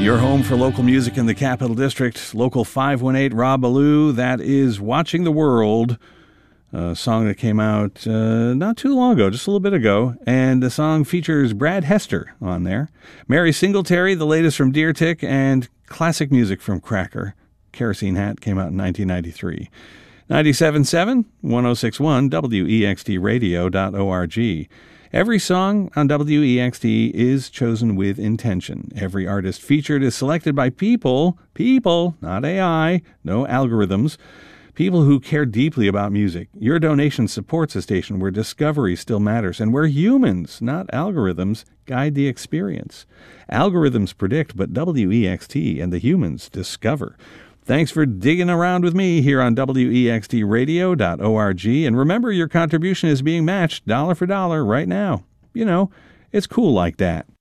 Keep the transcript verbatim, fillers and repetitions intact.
Your home for local music in the Capital District, Local five one eight, Rob Ballou. That is Watching the World, a song that came out uh, not too long ago, just a little bit ago. And the song features Brad Hester on there. Mary Singletary, the latest from Deer Tick, and classic music from Cracker. Kerosene Hat came out in nineteen ninety-three. ninety-seven point seven, one oh six point one, W E X T radio dot org. Every song on W E X T is chosen with intention. Every artist featured is selected by people, people, not A I, no algorithms, people who care deeply about music. Your donation supports a station where discovery still matters and where humans, not algorithms, guide the experience. Algorithms predict, but W E X T and the humans discover. Thanks for digging around with me here on W E X T radio dot org. And remember, your contribution is being matched dollar for dollar right now. You know, it's cool like that.